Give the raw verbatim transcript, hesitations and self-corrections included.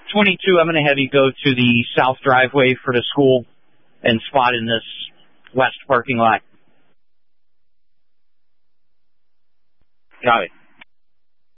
twenty-two, I'm going to have you go to the south driveway for the school and spot in this west parking lot. Got it.